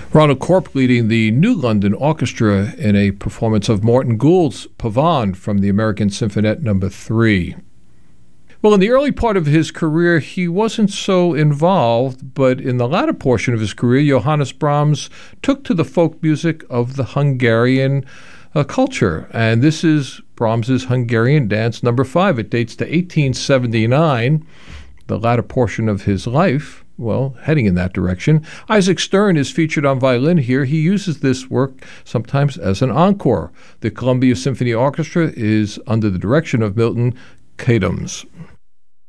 Ronald Corp leading the New London Orchestra in a performance of Morton Gould's Pavane from the American Symphonette No. 3. Well, in the early part of his career, he wasn't so involved, but in the latter portion of his career, Johannes Brahms took to the folk music of the Hungarian culture. And this is Brahms's Hungarian Dance No. 5. It dates to 1879, the latter portion of his life. Well, heading in that direction. Isaac Stern is featured on violin here. He uses this work sometimes as an encore. The Columbia Symphony Orchestra is under the direction of Milton Katims.